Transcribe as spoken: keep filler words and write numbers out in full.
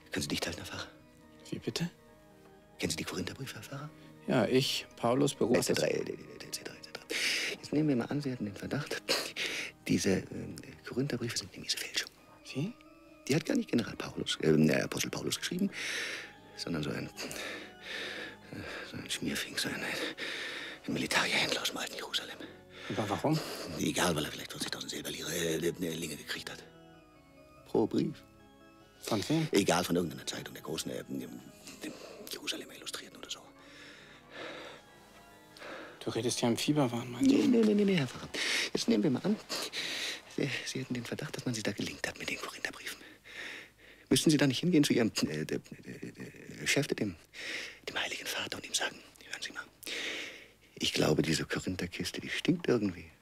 Können Sie dicht halten, Herr Pfarrer? Wie bitte? Kennen Sie die Korintherbriefe, Herr Pfarrer? Ja, ich, Paulus, Beruf... et cetera, et cetera, et cetera. Jetzt nehmen wir mal an, Sie hatten den Verdacht, diese äh, Korintherbriefe sind eine miese Fälschung. Wie? Die hat gar nicht General Paulus, äh, Apostel Paulus geschrieben, sondern so ein, äh, so ein Schmierfink, so ein, ein Militarierhändler aus dem alten Jerusalem. Aber warum? Egal, weil er vielleicht vierzigtausend Silberlinge äh, gekriegt hat. Pro Brief. Von wem? Egal, von irgendeiner Zeitung, der großen, äh, Jerusalem Illustrierten oder so. Du redest ja im Fieberwahn, meinst du? Nee, nee, nee, nee, Herr Pfarrer. Jetzt nehmen wir mal an, Sie, Sie hätten den Verdacht, dass man Sie da gelingt hat mit den Korintherbriefen. Müssten Sie da nicht hingehen zu Ihrem äh, äh, äh, Chef, dem, dem Heiligen Vater, und ihm sagen, hören Sie mal, ich glaube, diese Korintherkiste, die stinkt irgendwie.